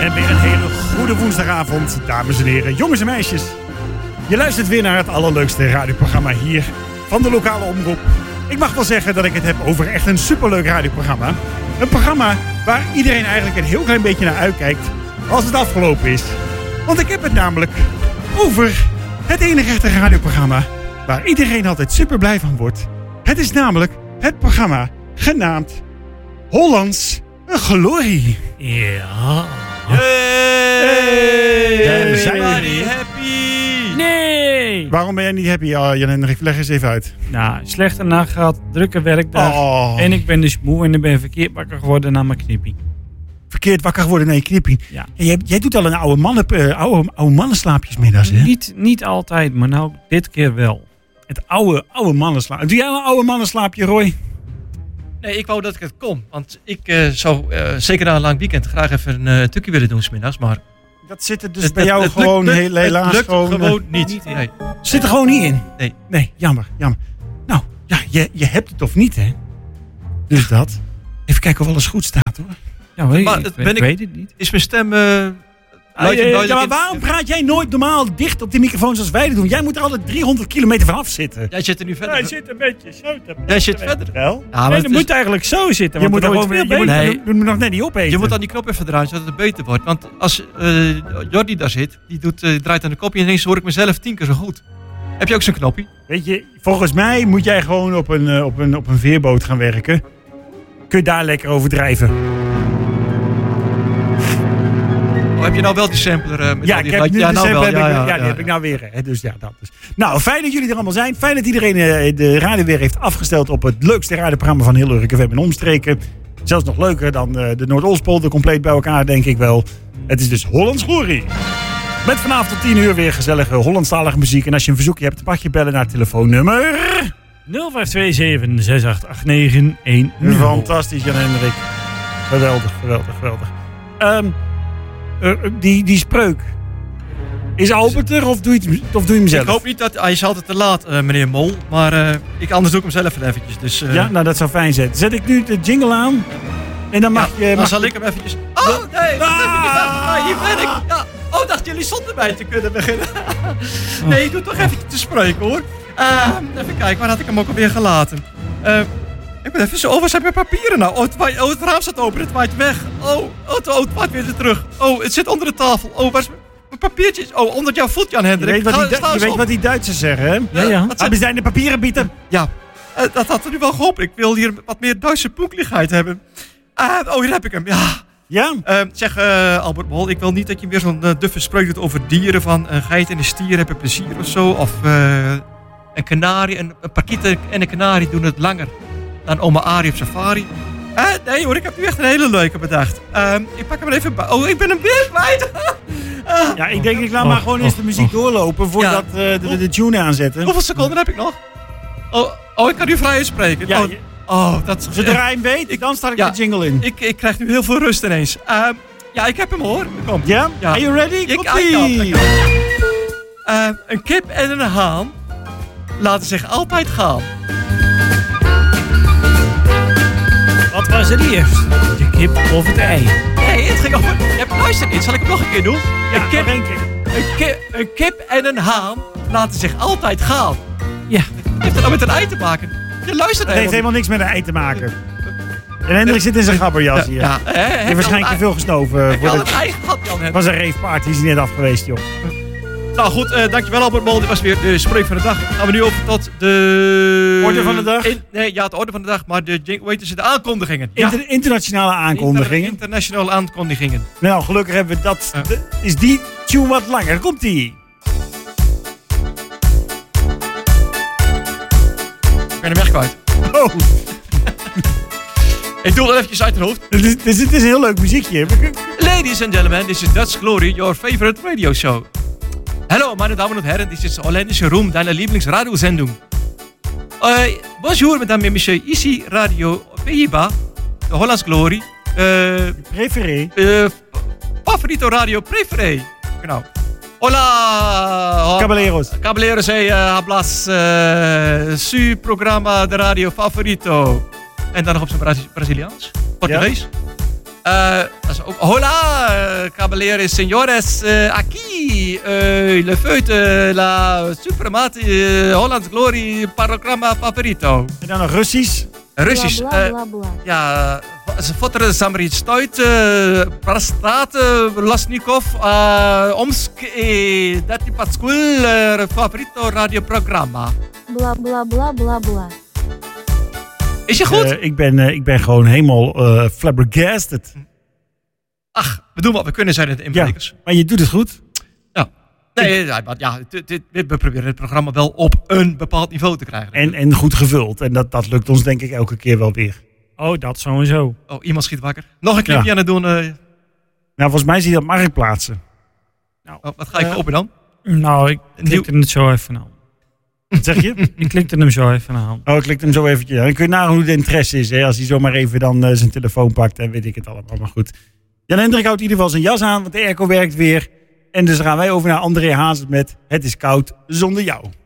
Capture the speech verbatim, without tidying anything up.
En weer een hele goede woensdagavond, dames en heren, jongens en meisjes. Je luistert weer naar het allerleukste radioprogramma hier van de lokale omroep. Ik mag wel zeggen dat ik het heb over echt een superleuk radioprogramma. Een programma waar iedereen eigenlijk een heel klein beetje naar uitkijkt als het afgelopen is. Want ik heb het namelijk over het enige echte radioprogramma waar iedereen altijd super blij van wordt. Het is namelijk het programma genaamd Hollands Glorie. Ja. Hey! We zijn zijn niet happy. Nee. Waarom ben jij niet happy, uh, Jan Hendrik? Leg eens even uit. Nou, slechte nacht gehad, drukke werkdag. Oh. En ik ben dus moe en ik ben verkeerd wakker geworden na mijn knippie. Verkeerd wakker geworden, nee, knippie. Ja. Ja, jij, jij doet al een oude, mannen, uh, oude, oude mannenslaapjes middags, hè? Niet, niet altijd, maar nou dit keer wel. Het oude, oude mannenslaapje. Doe jij een oude mannenslaapje, Roy? Nee, ik wou dat ik het kon. Want ik uh, zou uh, zeker na een lang weekend graag even een uh, tukje willen doen 's middags. Maar Dat zit er dus het, bij het, jou het gewoon lukt, heel, het helaas lukt gewoon... gewoon uh, niet. Nee. Zit er gewoon niet in? Nee. Nee, jammer, jammer. Nou, ja, je, je hebt het of niet, hè? Dus dat. Even kijken of alles goed staat, hoor. Ja, weet, Maar ik, het ik, ben ik- weet het niet. Is mijn stem... Uh, Ah, luid en ja, duidelijk ja, maar in- waarom praat jij nooit normaal dicht op die microfoon zoals wij dat doen? Jij moet er altijd driehonderd kilometer vanaf zitten. Jij zit er nu verder. Hij zit een beetje zo te Jij zit verder. Wel? Ja, maar Nee, het dat is- moet eigenlijk zo zitten. Je Want moet er dan gewoon wordt weer... het Je veel moet, beter. Nee. je moet nog net niet opeten. Je moet dan die knop even draaien zodat het beter wordt. Want als uh, Jordi daar zit, die doet, uh, draait aan de kopje en ineens hoor ik mezelf tien keer zo goed. Heb je ook zo'n knopje? Weet je, volgens mij moet jij gewoon op een, uh, op een, op een veerboot gaan werken. Kun je daar lekker over drijven. Oh, heb je nou wel die sampler? Uh, met Ja, al ik die heb geluid- nu ja, de nou sample wel. heb ik- Ja, ja, ja, die ja, heb ik ja. nou weer. Hè, dus ja, dat dus. Nou, fijn dat jullie er allemaal zijn. Fijn dat iedereen uh, de radio weer heeft afgesteld op het leukste radioprogramma van heel Urk F M en omstreken. Zelfs nog leuker dan uh, de Noordoostpolder compleet bij elkaar, denk ik wel. Het is dus Hollands Glorie. Met vanavond tot tien uur weer gezellige Hollandstalige muziek. En als je een verzoekje hebt, mag je bellen naar telefoonnummer... nul vijf twee zeven zes acht acht negen een nul. Fantastisch, Jan Hendrik. Geweldig, geweldig, geweldig. Um, uh, die, die spreuk. Is Albert er of doe je, het, of doe je hem zelf? Ik hoop niet dat... Hij is altijd te laat, uh, meneer Mol. Maar uh, ik, anders doe ik hem zelf eventjes. Dus, uh, Ja, nou dat zou fijn zijn. Zet ik nu de jingle aan. En dan mag ja, je... dan Mag zal ik hem eventjes... Oh, nee! Ah! Ah, hier ben ik! Ja. Oh, dacht jullie zonder mij te kunnen beginnen. Nee, doe toch eventjes te spreken, hoor. Uh, even kijken, waar had ik hem ook alweer gelaten? Uh, ik ben even zo... Oh, waar zijn mijn papieren nou? Oh, het, waait, oh, het raam staat open, het waait weg. Oh, oh, het, oh, het waait weer terug. Oh, het zit onder de tafel. Oh, waar is mijn, mijn papiertje? Oh, onder jouw voet, Jan je Hendrik. weet wat Ga- die, Du- sta je eens weet op. wat die Duitsers zeggen, hè? Ja, ja. Wat Ah, we zijn de papieren bieden. Ja, uh, dat had er nu wel gehoopt. Ik wil hier wat meer Duitse punktelijkheid hebben. Uh, oh, hier heb ik hem, ja. Ja? Uh, zeg, uh, Albert Mol, ik wil niet dat je weer zo'n uh, duffe spreuk doet over dieren. Van een geit en een stier hebben plezier of zo. Of uh, een kanarie, een, een parkieten en een kanarie doen het langer dan oma Arie op safari. Uh, nee hoor, ik heb nu echt een hele leuke bedacht. Uh, ik pak hem er even bij. Oh, ik ben hem weer kwijt. uh, Ja, ik denk ik laat maar Oh, gewoon oh, eens de muziek oh. doorlopen voordat uh, de, de, de tune aanzetten. Hoeveel seconden heb ik nog? Oh, oh ik kan nu vrij uitspreken. Ja, oh, je- oh, dat Zodra je hem weet, dan start ik Ja. de jingle in. Ik, ik krijg nu heel veel rust ineens. Uh, ja, ik heb hem hoor. Kom. Ja? Ja. Are you ready? Ik- Komt-ie! ik kan, Uh, een kip en een haan laten zich altijd gaan. Wat was er eerst? De kip of het ei? Nee, het ging over... Je hebt luister niet. Zal ik hem nog een keer doen? Ja, een, kip, nog één keer. een, kip, een kip en een haan laten zich altijd gaan. Ja. Heeft dat nou met een ei te maken? Je luistert Het heeft helemaal niks met een ei te maken. En Hendrik zit in zijn gabberjas hier. Ja, hè, Je heb hebt waarschijnlijk te veel gesnoven. Heb je Voor al de... een ei gehad, Jan? Het was een raveparty, die is net af geweest, joh. Nou goed, uh, dankjewel Albert Mol. Dit was weer de spreuk van de dag. Gaan we nu over tot de... Orde van de dag? In, nee, ja, de orde van de dag, maar de, jing- hoe heet het, de aankondigingen. Ja. Inter- internationale aankondigingen. Inter- internationale aankondigingen. Nou, gelukkig hebben we dat. Ja. de- is die tune wat langer? Komt-ie? Ik ben hem weg kwijt. Oh, Ik doe het eventjes uit het hoofd. het is, het is, het is een heel leuk muziekje. Ladies and gentlemen, this is Dutch Glory, your favorite radio show. Hallo, meine Damen und Herren, this is holländische Room, deine Lieblingsradiosendung. Uh, bonjour, mesdames et messieurs, ici Radio Pays-Bas, de Hollands Glory. Uh, Preferé. uh, favorito radio preferé. Genau. Hola, Caballeros. Caballeros, hey, uh, hablas uh, su programa de radio favorito. En dan nog op zijn Braziliaans. Portugees. Uh, ook, hola, uh, caballeros, señores, uh, aquí, uh, le feute, la supremati, uh, Hollands Glory, programma favorito. En dan nog Russisch. Russisch. Bla, bla, bla, bla. Uh, ja, fotere samrit stoit, uh, prastat, uh, Lasnikov, uh, Omsk, e dati patskul, uh, favorito radioprogramma. Bla bla bla bla bla. Is je goed? Uh, ik, ben, uh, ik ben gewoon helemaal uh, flabbergasted. Ach, we doen wat we kunnen, zijn het inbrekers. Ja, maar je doet het goed. Ja. Nee, ja, maar ja, dit, dit, we proberen het programma wel op een bepaald niveau te krijgen. En, en goed gevuld. En dat, dat lukt ons denk ik elke keer wel weer. Oh, dat sowieso. Oh, iemand schiet wakker. Nog een clipje Ja. aan het doen. Uh, Nou, volgens mij zie je dat Marktplaatsen. Nou, oh, wat ga ik uh, kopen dan? Nou, ik klikte hem zo even aan. Wat zeg je? Ik klikte hem zo even aan. Oh, ik klik hem zo eventjes aan. Dan kun je nagaan hoe de interesse is. Hè? Als hij zomaar even dan uh, zijn telefoon pakt. En weet ik het allemaal. Maar goed. Jan Hendrik houdt in ieder geval zijn jas aan. Want de airco werkt weer. En dus gaan wij over naar André Hazes met Het is koud zonder jou.